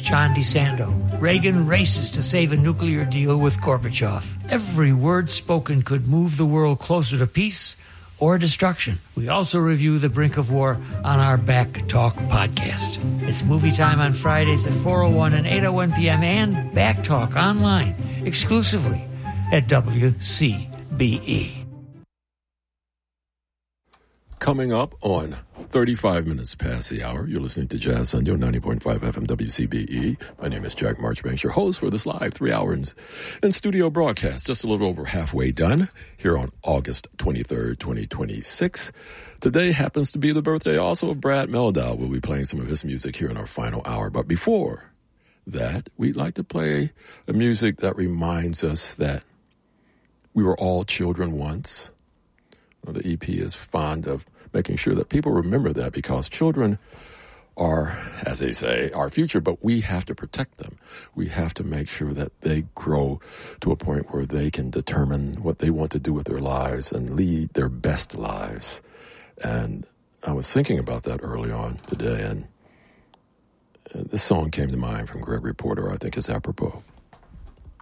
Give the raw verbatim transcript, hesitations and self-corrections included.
John DeSando. Reagan races to save a nuclear deal with Gorbachev. Every word spoken could move the world closer to peace or destruction. We also review The Brink of War on our Back Talk podcast. It's movie time on Fridays at four oh one and eight oh one p.m. and Back Talk online exclusively at W C B E. Coming up on thirty-five minutes past the hour, you're listening to Jazz Sunday on ninety point five F M W C B E. My name is Jack Marchbanks, your host for this live three hours in studio broadcast, just a little over halfway done here on August twenty-third, twenty twenty-six. Today happens to be the birthday also of Brad Mehldau. We'll be playing some of his music here in our final hour. But before that, we'd like to play a music that reminds us that we were all children once. Well, the E P is fond of making sure that people remember that, because children are, as they say, our future, but we have to protect them. We have to make sure that they grow to a point where they can determine what they want to do with their lives and lead their best lives. And I was thinking about that early on today, and this song came to mind from Gregory Porter. I think is apropos.